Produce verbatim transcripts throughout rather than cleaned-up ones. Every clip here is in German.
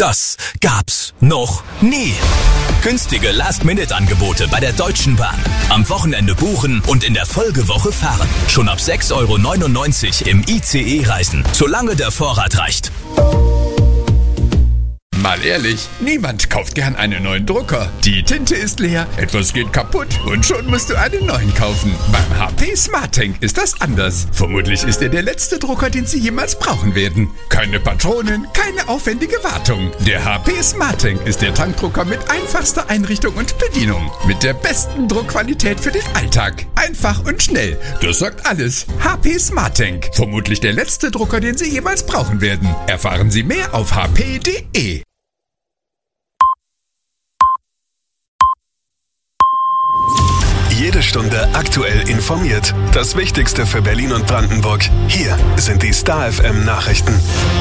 Das gab's noch nie. Günstige Last-Minute-Angebote bei der Deutschen Bahn. Am Wochenende buchen und in der Folgewoche fahren. Schon ab sechs Euro neunundneunzig im I C E reisen, solange der Vorrat reicht. Mal ehrlich, niemand kauft gern einen neuen Drucker. Die Tinte ist leer, etwas geht kaputt und schon musst du einen neuen kaufen. Beim H P SmartTank ist das anders. Vermutlich ist er der letzte Drucker, den Sie jemals brauchen werden. Keine Patronen, keine aufwendige Wartung. Der H P SmartTank ist der Tankdrucker mit einfachster Einrichtung und Bedienung. Mit der besten Druckqualität für den Alltag. Einfach und schnell. Das sagt alles. H P SmartTank. Vermutlich der letzte Drucker, den Sie jemals brauchen werden. Erfahren Sie mehr auf h p punkt d e. Jede Stunde aktuell informiert. Das Wichtigste für Berlin und Brandenburg. Hier sind die Star F M Nachrichten.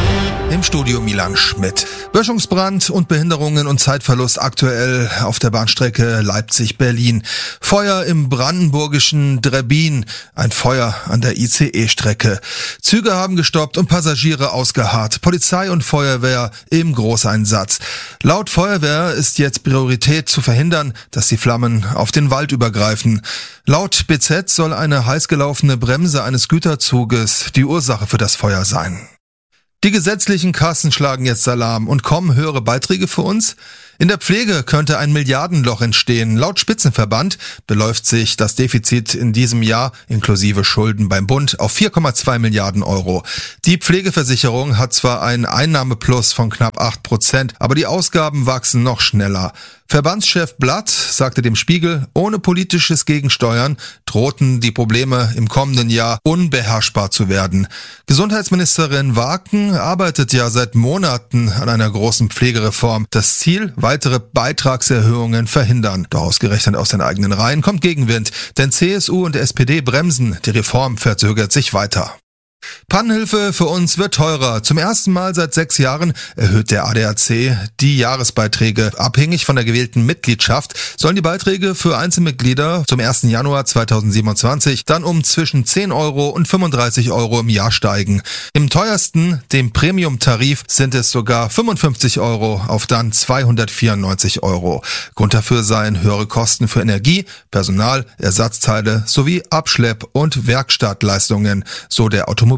Im Studio Milan Schmidt. Böschungsbrand und Behinderungen und Zeitverlust aktuell auf der Bahnstrecke Leipzig-Berlin. Feuer im brandenburgischen Drebbin. Ein Feuer an der I C E-Strecke. Züge haben gestoppt und Passagiere ausgeharrt. Polizei und Feuerwehr im Großeinsatz. Laut Feuerwehr ist jetzt Priorität zu verhindern, dass die Flammen auf den Wald übergreifen. Laut B Z soll eine heißgelaufene Bremse eines Güterzuges die Ursache für das Feuer sein. Die gesetzlichen Kassen schlagen jetzt Alarm und kommen höhere Beiträge für uns? In der Pflege könnte ein Milliardenloch entstehen. Laut Spitzenverband beläuft sich das Defizit in diesem Jahr inklusive Schulden beim Bund auf vier Komma zwei Milliarden Euro. Die Pflegeversicherung hat zwar einen Einnahmeplus von knapp acht Prozent, aber die Ausgaben wachsen noch schneller. Verbandschef Blatt sagte dem Spiegel, ohne politisches Gegensteuern drohten die Probleme im kommenden Jahr unbeherrschbar zu werden. Gesundheitsministerin Waken arbeitet ja seit Monaten an einer großen Pflegereform. Das Ziel, weitere Beitragserhöhungen verhindern. Doch ausgerechnet aus den eigenen Reihen kommt Gegenwind, denn C S U und S P D bremsen. Die Reform verzögert sich weiter. Pannenhilfe für uns wird teurer. Zum ersten Mal seit sechs Jahren erhöht der A D A C die Jahresbeiträge. Abhängig von der gewählten Mitgliedschaft sollen die Beiträge für Einzelmitglieder zum ersten Januar zweitausendsiebenundzwanzig dann um zwischen zehn Euro und fünfunddreißig Euro im Jahr steigen. Im teuersten, dem Premium-Tarif, sind es sogar fünfundfünfzig Euro auf dann zweihundertvierundneunzig Euro. Grund dafür seien höhere Kosten für Energie, Personal, Ersatzteile sowie Abschlepp- und Werkstattleistungen, so der Automobilclub.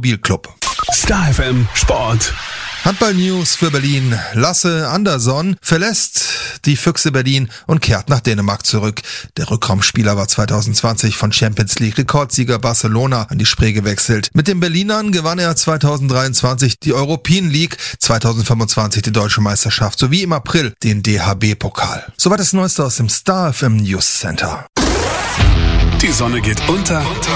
Star F M Sport. Handball-News für Berlin. Lasse Andersson verlässt die Füchse Berlin und kehrt nach Dänemark zurück. Der Rückraumspieler war zweitausendzwanzig von Champions League Rekordsieger Barcelona an die Spree gewechselt. Mit den Berlinern gewann er zweitausenddreiundzwanzig die European League, zweitausendfünfundzwanzig die Deutsche Meisterschaft sowie im April den D H B-Pokal. Soweit das Neueste aus dem Star F M News Center. Die Sonne geht unter